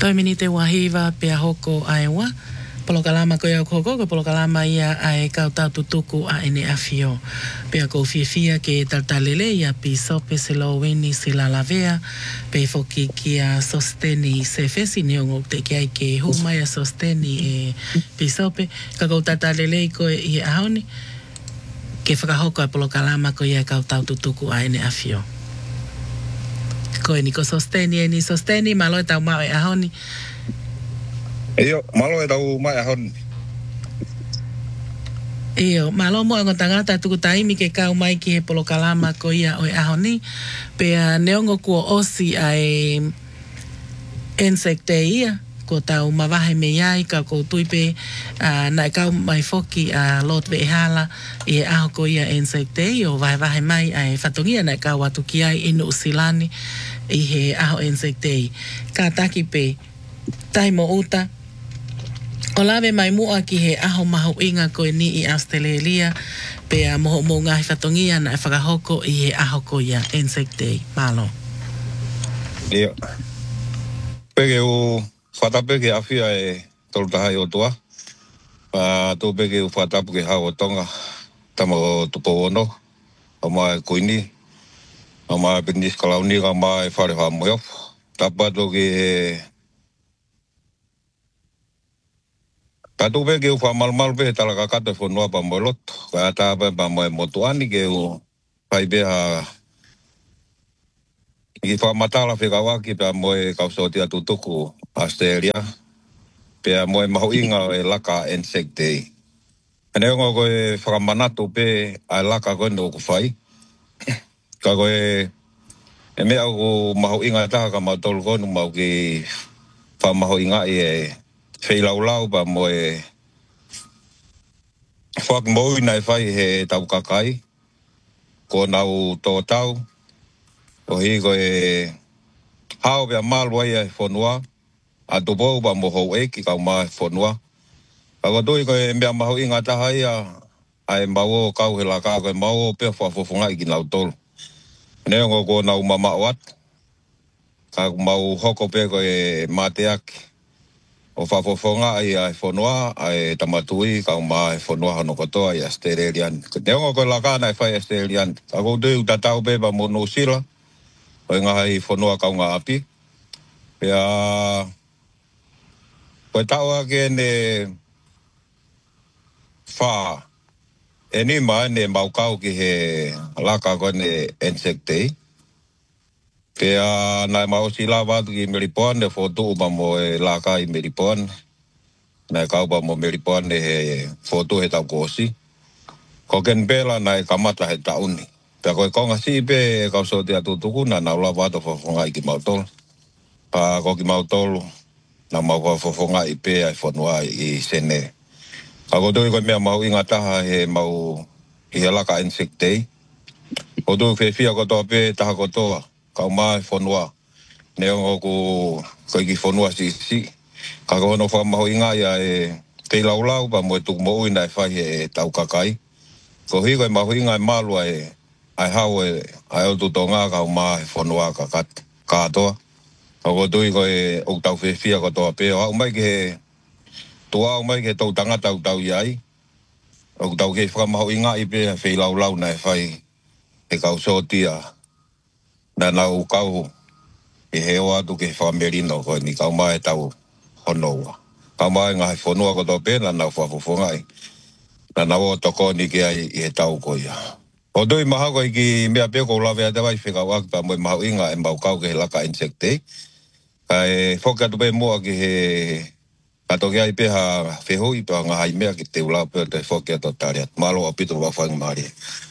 Toi mini te wahiva pia hoko aiwa. Polokalama ko ia koko, ko polokalama ia ai kautau tutuku a ene afio. Pea ko fiafia ke taltalele ia pi sope se loweni se lalavea. Pe foki kia sosteni se fesi neongo te kia ke huma ia sosteni e pi sope. Ka ko taltalele ko i ahoni. Ke whakahoko a polokalama ko ia kautau tutuku a ene afio. Ko e ni ko sosteni, malo e tau mau e ahoni. Iyo, malo e tau mai ahon. Iyo, malo mo ang tangata tuku taimi ke kau mai ki he polokalama ko ia o e ahoni. Pea neongo kua osi ai insekte ia. Ko tau mawahe me iai ka ko tuipe na kau mai foki lot ve hala i e aho ko ia insekte o wahe mai ai fatongia na kau watu ki ai inu usilani i he aho insekte. Ka taki pe taimo uta. O lawe mai mua ki he aho maho inga koe ni i Australia pea moho mo ngahi whatongia na e whakahoko i he aho ko ia Insect Day. Malo. Iyo. Pege u whatapeke awhia e tolutahai o tua. Tō pege u whatapeke hao tonga. Tama o tupo ono. O mai kuini. O mai pinis kalauni ka mai whare wha moiof. Tapa toki e Katu pe ke u whamalmal pe talaka kata whanua pa moilot. Ka ata pa moe motuani ke u pai pe ha i whamatala whikawaki pe moe kausotia tutuku Australia. Pe moe maho inga e laka Insect Day. Ane ongo koe whakamanatu pe ai laka koe no ku whai. Ka koe e mea ku maho inga taha ka mautolu koe no mau ki whamaho inga i e whilaulau pa moe whak moi nai whai he tau kakai. Ko nau tō tau. O hi ko e hao pia malu ai e whanua. A tupou pa moho e ki kau mai whanua. Ako tui ko e mea maho inga taha ia. Ai mau o kau he la kau e mau o pia whafofonga i ki nau tolu. Neongo ko nau mama wat. Ka mau hoko pe ko e mateaki. O whafofonga ai ai whanua, ai tamatui, kau mai whanua hano katoa i Australian. Neongo ko la kāna e whai Australian. Ako tui utatau pe pa mono sila. O ngā hei whanua kau ngā api. Pea, koe tau ake ne wha. E ni mai ne maukau ki he laka koe ne Insect Day. Pea, nai mau sila watu ki Melipon, ne whotu upa mo e laka i Melipon. Nai kau pa mo Melipon ne he whotu he tau kosi. Ko ken pela nai kamata he tauni. Pea koe konga si pe kau sotia tutuku na naula watu whafonga i ki mautolo. Ko ki mautolo na mau whafonga i pe ai whanua i sene. Ako tui koe mea mau inga taha he mau i he laka Insect Day. Ko tui whiawhia kotoa pe taha kotoa. Kau mai whanua. Neongo ku koe ki whanua si. Ka kono whamaho inga ia e te laulau pa mo e tuku mo uina e whai e tau kakai. Ko hi koe maho inga e malua e ai hau e ai o tutonga kau mai whanua ka katoa. Ako tui koe o tau whiawhia kotoa pe. Au mai ke tua au mai ke tau tangata tau iai. O tau ke whamaho inga i pe whi laulau na e whai e kau sotia. Na nau kau i heo atu ke whamerino koe ni kau mai tau honoua. Kau mai ngā he whanua koto pēna nau whafofongai. Na nau o toko ni ke ai i he tau koia. O tui maha koe ki mea peko lawe a te wai whikau aki pa moe mahu inga e mau kau ke he laka Insect Day. Ka e whoki atu pe mua ki he kato ki ai peha whehui pa ngā hai mea ki te ulau pēr te whoki atu tariat. Malo o pito wawhang maari.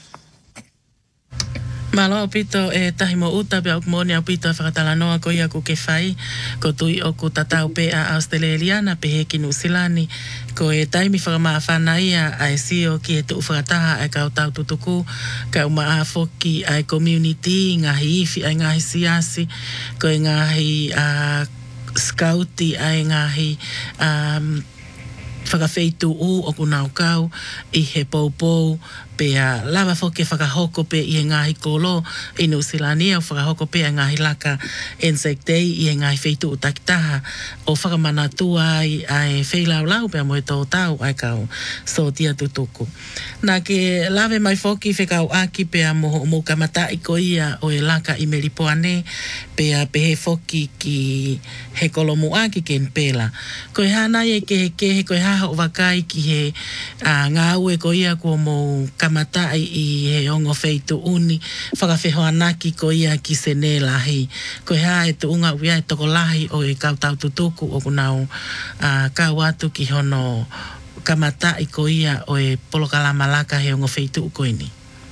Malo pito e tahi mo uta pe au moni au pito whakatala noa ko ia ku ke whai ko tui o ku tatau pe a Australiana pe he ki Nusilani ko e taimi whakamaa whana ia ai sio ki e tu whakataha ai kau tau tutuku ka uma a foki ai community ngahi iwi ai ngahi siasi ko e ngahi scouti ai ngahi whakawheitu o ku nau kau i he poupou Pea lava foke whakahoko pe i ngahi kolo inu silania o whakahoko pe a ngahi laka Insect Day i ngahi wheitu o takitaha o whakamanatua ai wheilau lau pe a moe tō tau ai kau so tia tutuku. Nā ke lawe mai foki whekau aki pe a mo kamata i ko ia o e laka i Melipoane pe a pehe foki ki he kolomu aki ken pela. Koe hana e ke koe haha o wakai ki he ngā ue ko ia ko mo kamata i he ongo feitu uni whakawheho anaki ko ia ki sene lahi. Koe haha e tu unga uia e toko lahi o e kautau tutuku o kunau kau atu ki hono kamata i ko ia o e polokalama laka he ongo feitu ukoini.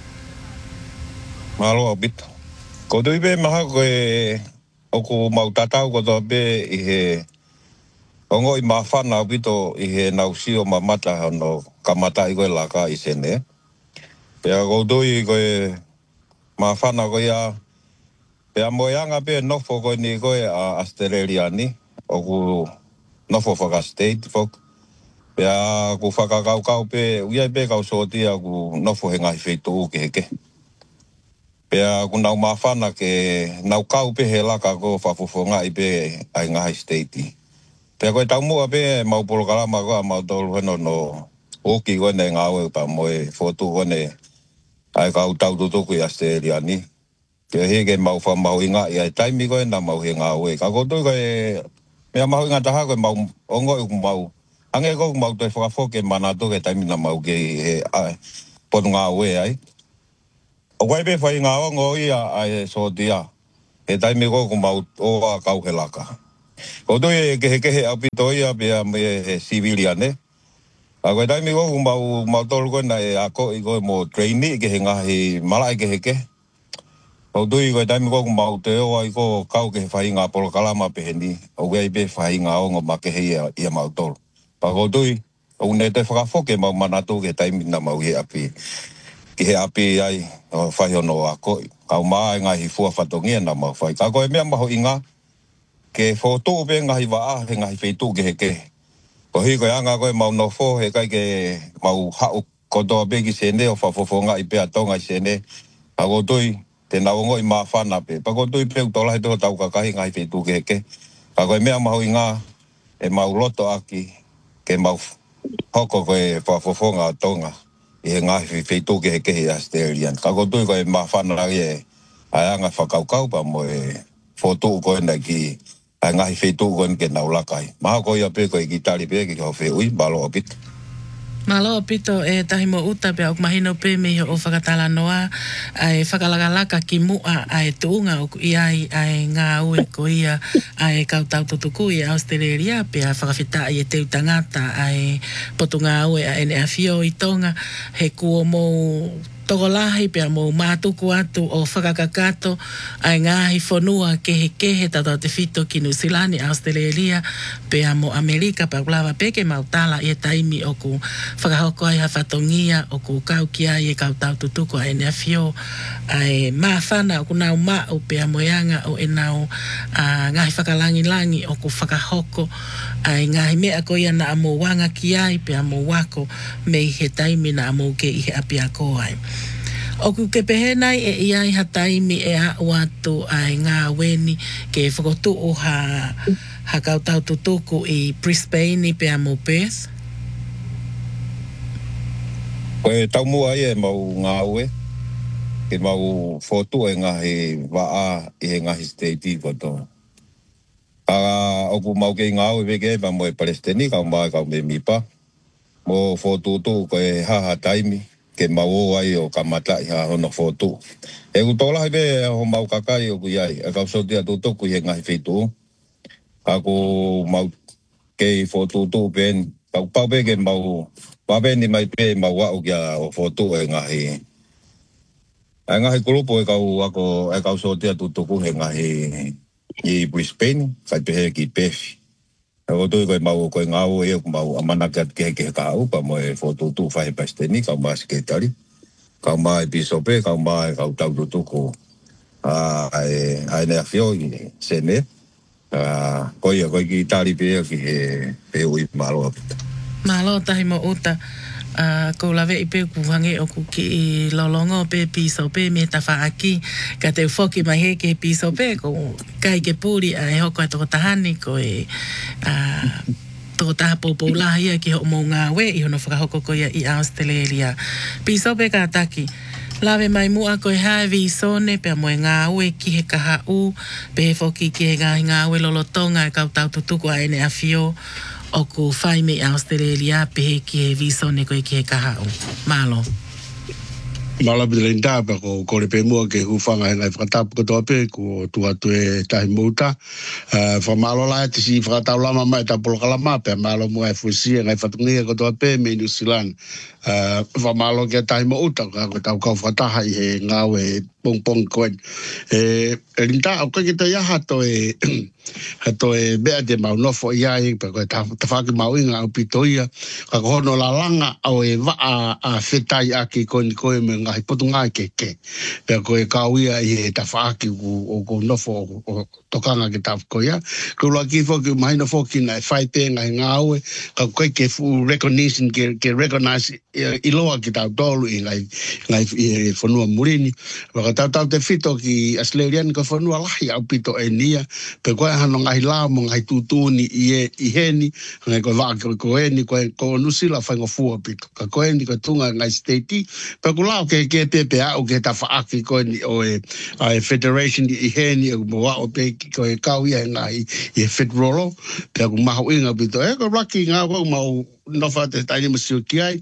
Malo abit. Ko tui be maha koe oku mautatau ko toa be i he ongo i mawhana abito i he nausio mamata hono kamata i koe laka i sene. Pea ko tui koe mawhana koe ia pea moeanga pe nofo koe ni koe a Australia ni oku nofo whaka state fok. Pea ku whakakaukau pe uiai pe kau sotia ku nofo he ngahi wheitu uke heke. Pea ku nau mawhana ke nau kau pe he laka ko whafufonga i pe ai ngahi state. Pea koe tau mua pe mau polokalama koa mau tolu heno no oki kone ngāwe pa moe fotu kone ai kau tau tutuku i Australia ni. Pea heke mau whamau inga i ai taimi koe na mau he ngāwe. Ka koto koe mea mau inga taha koe mau ongo i mau ange ko mau te whakafoke mana toke taimi na mau ke he potu ngāwe ai. O koe pe whai ngā ongo ia ai sotia. He taimi ko mau oa kau he laka. Koto e kehe apito ia pia me he civilian A koe taimi ko mau tolu koe na e ako i koe mo trainee ke he ngahi malai ke heke. Koto i koe taimi ko mau te oa i ko kau ke he whai ngā polo kalama pe he ni. O koe pe whai ngā ongo ma ke he ia mau tolu. Pa koto i o ne te whakafoke mau manatu ke taimi na mau he api. Ki he api ai o whai ono ako. Kau maa e ngahi fua whatongia na mau whai. Ka koe mea maho inga ke foto pe ngahi waa he ngahi wheitu ke heke. Ko hi koe anga koe mau nofo he kai ke mau hau kotoa pe ki sene o whafofonga i pe atonga i sene. Pa kotoi te naongo i maa whana pe. Pa kotoi pe utola he toho tau kakahi ngahi wheitu ke heke. Ka koe mea maho inga e mau loto aki ke mau hoko koe whafofonga atonga i he ngahi wheitu ke heke he Australian. Ka kotoi koe maa whana ragi e anga whakaukau pa mo e foto koe na ki ai ngahi wheitu koe ke naulakai. Maha koe ia pe koe ki tali pe ki hau wheui, malo opit. Malo pito e tahi mo uta pe ok mahino pe me o whakatala noa ai whakalagalaka ki mua ai tuunga o i ai ngā ue ko ia ai kautau tutuku i Australia pe a whakawhita i e teu tangata ai potu ngā ue a ene a whio i tonga he kuo mo tokolahi pia mo mātuku atu o whakakakato ai ngāhi whanua kehe tata te whito ki New Zealand i Australia pia mo Amerika pa kulawa peke mautala i e taimi o ku whakahoko ai hawhatongia o ku kau ki ai e kau tau tutuku ai nea whio ai mawhana o ku nau mau pia mo yanga o e nau ngāhi whakalangi-langi o ku whakahoko ai ngahi mea ko ia na amo wanga ki ai pia mo wako mei he taimi na amo ke i he api a ko ai. O ku ke pehenai e iai ha taimi e a watu ai ngā weni ke whakotu o ha kautau tutuku i Brisbane i pia mo Perth. Koe tau mua i e mau ngā ue. Ke mau fotu e ngahi waa i he ngahi state i koto. Oku mau ke ngā ue veke pa mo e Palestini kau mai kau me mipa. Mo fotu tu koe haha taimi. Ke mau o ai o kamata i ha hono fotu. E utola hebe ho mau kakai o ku iai. E kau sotia tutuku i he ngahi whitu. Aku mau ke fotu tu pen. Pau pe ke mau pape ni mai pe mau wau kia o fotu e ngahi. E ngahi kulupo e kau sotia tutuku he ngahi i Brisbane. Kai pehe ki pefi. O tui koe mau koe ngau e mau amanakat ke kau pa mo e fotu tu whahe pasteni kau maa seketari. Kau maa e bisope, kau maa e kau tau tutuku ai nea whio i sene. Koe ki tari pea ki he ui malo apita. Malo tahi mo uta. ko lawe I pe kuhange o ku ki lolongo pe piso pe me tafa aki ka te foki mai he ke piso pe ko kai ke puri a e hoko e toko tahani ko e toko taha popola ia ki ho mo ngā we I hono whakahoko ko ia I Australia. Piso pe ka taki. Lawe mai mua ko e hae vi sone pe mo ngā ue ki he kaha u pe he foki ki he ngā ue lolotonga e kau tau tutuku a ene a fio o ku whai me Australia pe he ki he visone koe ki he kaha o. Malo. Mala bidele nda pa ko le pe mua ke hufanga ngai whakatapu katoa pe ko tuatu e tahi mouta. Whamalo la te si whakatau lama mai ta polokalama pe malo mua e fusia ngai whatungia katoa pe me New Zealand. Whamalo ke tahi mouta ka ko tau kau whakataha I he ngawe pong koen. Rinta au kake te iaha to e bea te mau nofo iai pa ko ta whaki mau inga au pitoia ka ko hono la langa au e waa a whetai aki koe koe me ngahi potunga ke. Pea ko e kauia I ta whaki o ko nofo o tokanga ke ta whakoia. Ko la ki whoki mahina whoki na e whai pe ngahi ngāue ka koe ke fu recognition ke recognize I loa ki tau tolu I ngai whanua murini. Waka tau te whito ki Australian ka whanua lahi au pito e nia. Pe koe hano ngahi lao mo ngahi tutuni I heni. Ngai koe waka koe ni koe nusila whaingo fua pito. Ka koe ni koe tunga ngai statei. Pe ko lao ke pepe au ke ta whaaki koe ni o e federation I heni. Mo wao pe koe kauia ngai I federalo. Pe ko maho inga pito. Ko raki ngā wau mau nofa te taini masio ki ai.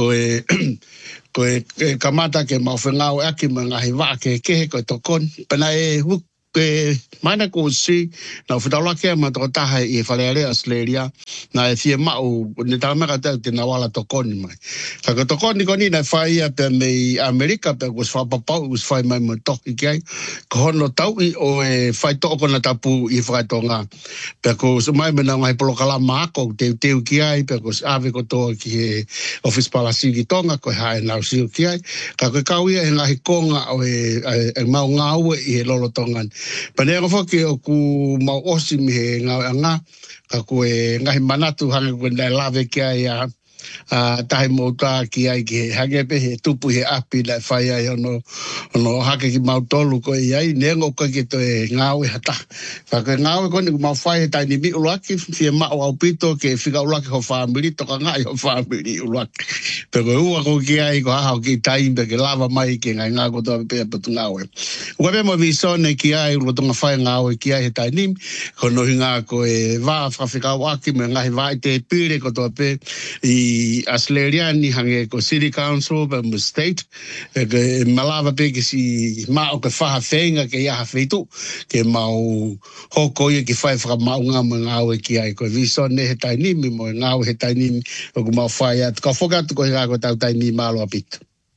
Koe kamata ke mau whengau aki ma ngahi waa ke koe tokon. Pena e huk mana ko si na whetaula ke ma toko taha I whalearea Australia na e fie mau ni taramaka tau te nawala tokoni mai. Ka tokoni koni na whai ia pe mei Amerika pe kus whapapau kus whai mai mo toki ki ai. Ko hono tau I o e whai toko na tapu I whakaitonga. Pe ko sumai mena ngai polokala maako teu ki ai pe kus ave ko toa ki he office palasi ki tonga ko hae nau siu ki ai. Ka koe kauia e ngahi konga o e mau ngāue I he lolotongan. Panea ko whaki o ku mau osi mi he ngau anga, ka koe ngahi manatu hanga koe nai lawe ki ai tahi mouta ki ai ki hange pe he tupu he api lai whai ai ono hake ki mau tolu ko ai nengo ko ki to e ngau e hata ka ko ngau ko ni mau whai tai ni mi ulaki fie mau au pito ke fika ulaki ho family to ka ngai ho family ulaki pe ko ua ko ki ai ko ha ki tai be ke lava mai ki ngai ngau ko to pe patu ngau e ko be mo vi sone ki ai lo tonga whai ngau e ki ai he tai ni ko no hinga ko e va fika waki me ngai vai te pire ko to pe I Australia ni hange ko City Council pa mo state ke malava pe ke si mau ke whaha whenga ke iaha whetu ke mau hoko ia ki whai whaka maunga mo ngāwe ki ai ko viso ne he tainimi mo ngāwe he tainimi o ko mau whai at ka whokatu ko he ngā ko tau tainimi malo apito.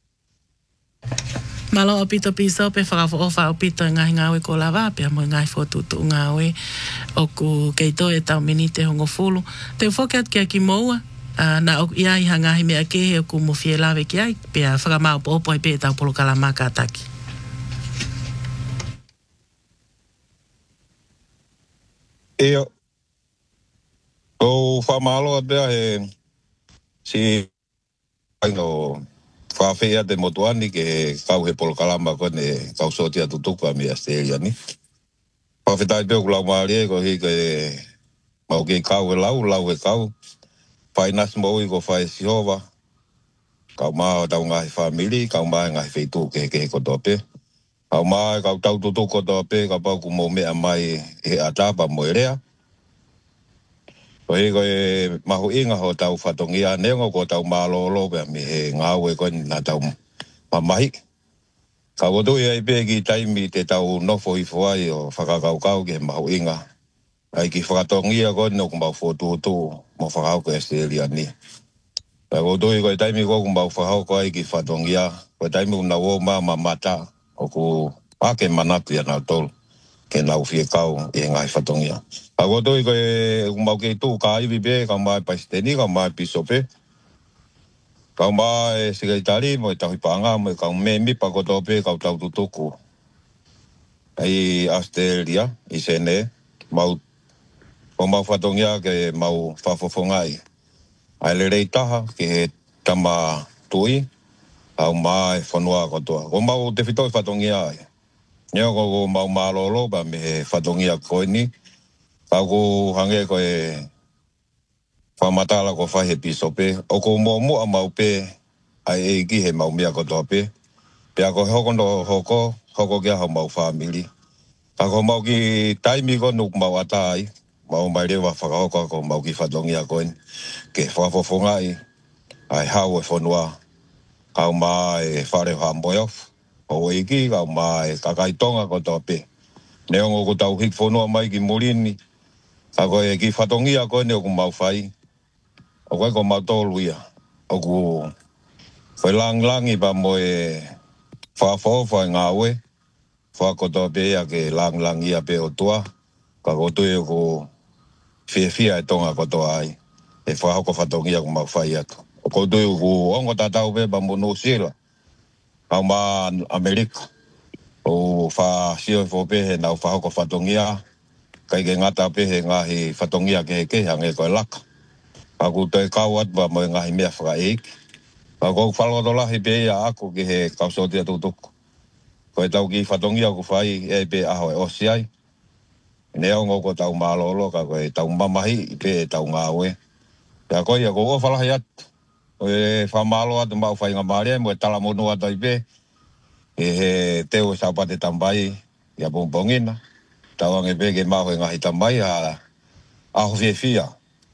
Malo opito piso pe whakawha opito ngahi ngāwe ko lawa pe mo ngai whotutu ngāwe o ku keito e tau minite hongo fulu. Te whokat kia ki moua na o ia I hangahi mea ke o ku mo fie lawe ki ai pe a whakamau po opo I pe tau polo kalamaka ataki. Eo, o whamalo a bea he si no whawhea te motuani ke kau he polo kalama kone kau sotia tutuku a mi Australia ni. Whawhetai peo kulau maari e ko hi ke mau ke kau e lau e kau. Whai nasi mo I ko whai sihova. Kau maa tau ngahi family, kau maa ngahi wheitu ke kotope. Kau maa kau tau tutu kotope, kau pau ku mo mea mai he atapa mo erea. Ko he koe mahu inga ho tau whatongia nengo ko tau maa lolo pia mi he ngāwe koe na tau mamahi. Kau kotu ia I pe ki taimi te tau nofo I fuai o whakakau ke mahu inga. Ai ki whakatongia koe no ku mau whotutu mo whakau ke Australia ni. Ka kotu I koe taimi ko ku mau whakau koe ki whatongia. Koe taimi una wo maa mata o ku ake manatu ia nau tolu. Ke nau fie kau I ngai whatongia. Ka kotu I koe ku mau ke tu ka iwi pe, ka mai paisteni, ka mai pisope. Ka mai sikaitari mo I tahi panga mo I ka me mipa koto pe ka tau tutuku. Ai Australia, I sene, mau o mau whatongia ke mau whafofongai. Ai le rei taha ke he tama tui au mai fonua ko to o mau te fitoi fatongia ai neo ko mau malolo ba me fatongia ko ni ka ko hange ko e famatala ko fa he pisope o ko mo mau pe ai e ki he mau mia ko to pe ko hoko no hoko ke ha mau family ka ko mau ki taimi ko nuk mau atai mau mai le wa fa ko mau ki fatongia ko ke fa ngai ai hau e fonua kau mai whare hamboiof. O iki kau mai kakaitonga ko tope. Neongo ko tau hik whanua mai ki Morini. Kako e ki whatongia koe neo ku mau whai. O koe ko mau tolu ia. O ku whailang-langi pa mo e whawhawha ngā ue. Whakoto pe ia ke lang-langi ia pe o tua. Kako tue o ku whia e tonga koto ai. E whahoko whatongia ku mau whai atu. O ko tue o ku ongo tatau pe pa mo no sila. Kau ma Amerika. O fa sio fo pe he na fa ko fatongia kai ke ngata pe he ngahi fatongia ke hange ko lak. Aku te kawat ba mo ngahi me fa ek. Ako falo dola he pe ya aku ke he kau so dia tutuk. Ko tau ki fatongia ku fai e pe a ho o siai. Ne o ko tau malolo ka ko tau mamahi pe tau ngawe. Ya ko ya ko fala hayat. O e fa malo at ma fa ngamare mo tala mo no atai pe. E teo sapate tambai ya bombongina tawang e bege mau e ngahi tambai a ho fia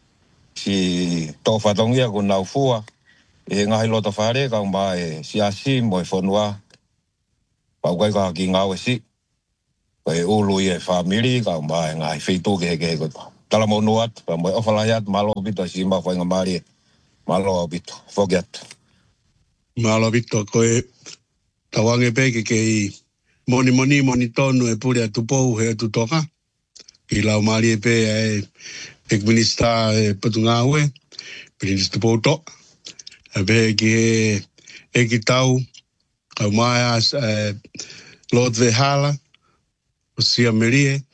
si to fatongia ko nau fua e ngahi lota fare ka mai si asi mo e fonua pa kai ka ki ngau si e ulu e family ka mai ngahi fitu ke ko tala mo nuat pa mo ofalayat malo bito si ma fa ngamari malo bito forget Malo bito ko e tawange peke ke i moni tonu e puri atu pou he atu toka. I lau mari e pe e minista e patunga ue, minista pou to. E pe ki e ki tau, kau mai as Lord Vehala, o sia merie,